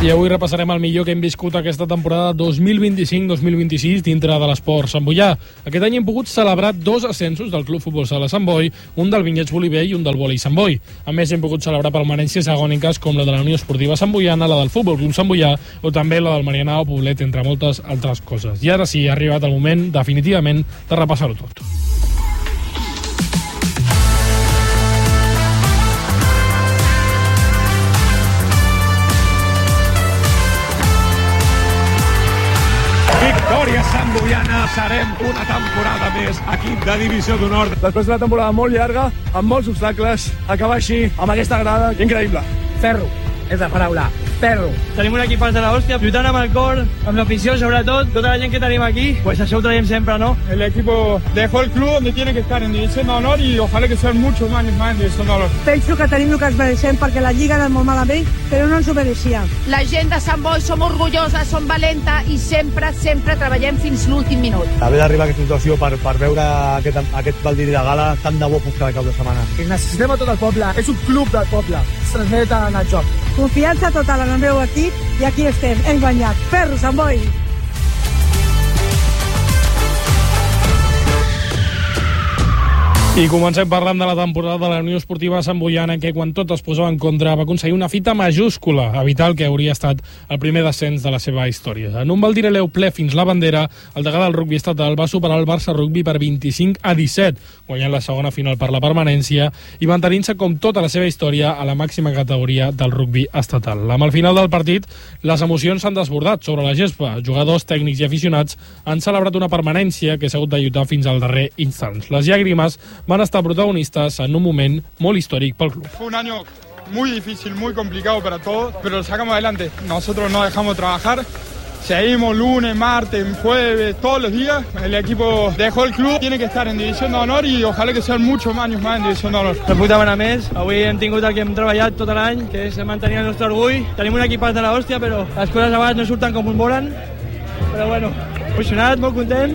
I avui repassarem el millor que hem viscut aquesta temporada 2025-2026 dintre de l'esport santboià. Aquest any hem pogut celebrar 2 ascensos del Club Futbol Sala Sant Boi, un del Vinyets Bolívar i un del Vòlei Sant Boi. A més, hem pogut celebrar permanències agòniques com la de la Unió Esportiva Santboiana, la del Futbol Club Santboià o també la del Marianao Poblet, entre moltes altres coses. I ara sí, ha arribat el moment, definitivament, de repassar-ho tot. Victòria santboiana, serem una temporada més equip de divisió d'honor. Després d'una temporada molt llarga, amb molts obstacles, acabar així, amb aquesta grada, increïble. Ferro, és la paraula, ferro. Tenim un equip de l'hòstia, lluitant amb el cor, amb l'afició sobretot, tota la gent que tenim aquí, pues això ho traiem sempre, ¿no? El equipo dejó el club donde tiene que estar, en división de honor, y ojalá que sean muchos años más en división de honor. Penso que tenim el que ens mereixem perquè la Lliga ha anat molt malament, però no ens ho mereixia. La gent de Sant Boi som orgullosa, som valenta i sempre treballem fins l'últim minut. Haver d'arribar a aquesta situació per veure aquest baldiri de gala tant de bo fos cada cap de setmana. Necessitem a tot el poble, és un club del poble, es transmet en el joc. Confiança total en el meu equip i aquí estem, hem guanyat. Ferro, Sant Boi! I comencem parlant de la temporada de la Unió Esportiva Santboiana, que quan tot es posava en contra va aconseguir una fita majúscula, evitar el que hauria estat el primer descens de la seva història. En un Valdireleu ple fins la bandera, el degà del rugbi estatal va superar el Barça Rugbi per 25-17, guanyant la segona final per la permanència i mantenint-se com tota la seva història a la màxima categoria del rugbi estatal. Amb el final del partit, les emocions s'han desbordat sobre la gespa. Jugadors, tècnics i aficionats han celebrat una permanència que s'ha hagut de lluitar fins al darrer instant. Les llàgrimes van estar protagonistas en un moment molt històric pel club. Fue un año muy difícil, muy complicado para todos, pero lo sacamos adelante. Nosotros no dejamos de trabajar. Seguimos lunes, martes, jueves, todos los días. El equipo dejó el club, tiene que estar en división de honor y ojalá que sean muchos años más en división de honor. Una puta bona més. Avui hem tingut el que hem treballat tot l'any, que és mantenir el nostre orgull. Tenim un equip de l'hòstia, però les coses a vegades no surten com volen. Però bueno, emocionat, molt content.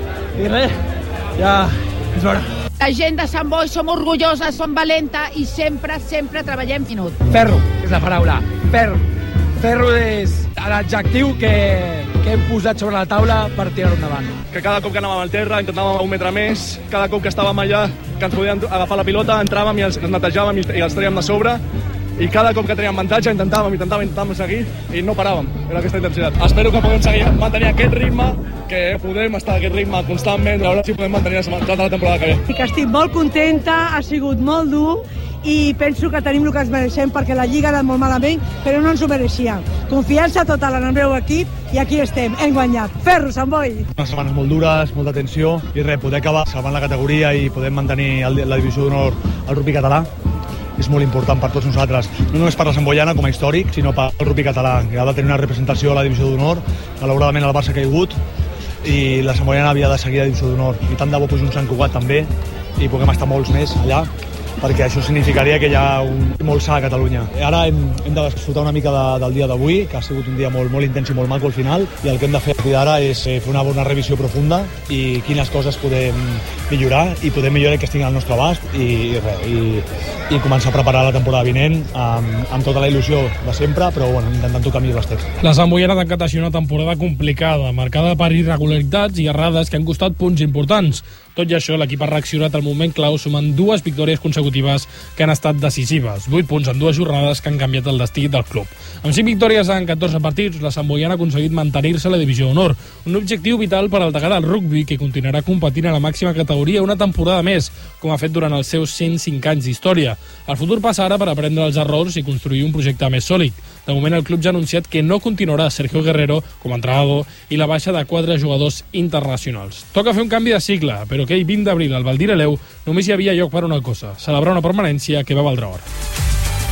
I res, ja és hora. La gent de Sant Boi som orgullosa, som valenta i sempre treballem minut. Ferro, és la paraula, ferro. Ferro és l'adjectiu que hem posat sobre la taula per tirar-ho endavant. Que cada cop que anàvem al terra intentàvem un metre més, cada cop que estàvem allà, que ens podíem agafar la pilota, entràvem i els netejàvem i els traiem de sobre, i cada cop que teníem avantatge intentàvem seguir i no paràvem, era aquesta intensitat. Espero que puguem seguir mantenir aquest ritme, que podem estar a aquest ritme constantment, a veure si podem mantenir tota la temporada que ve. Que estic molt contenta, ha sigut molt dur i penso que tenim el que ens mereixem perquè la Lliga ha anat molt malament, però no ens ho mereixia. Confiança total en el meu equip i aquí estem, hem guanyat. Ferro, Sant Boi! Unes setmanes molt dures, molta tensió i res, poder acabar salvant la categoria i poder mantenir la divisió d'honor al rugbi català és molt important per tots nosaltres, no només per la santboiana com a històric, sinó per el rugbi català, que ha de tenir una representació a la divisió d'honor. Malauradament el Barça ha caigut i la santboiana havia de seguir a la divisió d'honor i tant de bo un Sant Cugat també i puguem estar molts més allà, perquè això significaria que hi ha molt sa a Catalunya. Ara hem de disfrutar una mica del dia d'avui, que ha sigut un dia molt intens i molt maco al final, i el que hem de fer d'ara és fer una bona revisió profunda i quines coses podem millorar i podem millorar que estiguin al nostre abast i començar a preparar la temporada vinent amb tota la il·lusió de sempre, però bueno, intentant tocar millor les text. La santboiana ha tancat així una temporada complicada, marcada per irregularitats i errades que han costat punts importants. Tot i això, l'equip ha reaccionat al moment clau sumant 2 victòries consecutives que han estat decisives. 8 punts en 2 jornades que han canviat el destí del club. Amb 5 victòries en 14 partits, la santboiana ha aconseguit mantenir-se a la divisió d'honor. Un objectiu vital per al degà del rugbi, que continuarà competint a la màxima categoria una temporada més, com ha fet durant els seus 105 anys d'història. El futur passa ara per aprendre els errors i construir un projecte més sòlid. De moment, el club ja ha anunciat que no continuarà Sergio Guerrero com a entrenador i la baixa de 4 jugadors internacionals. Toca fer un canvi de cicle, però aquell 20 d'abril al Valdireleu només hi havia lloc per una cosa: celebrar una permanència que va valdre or.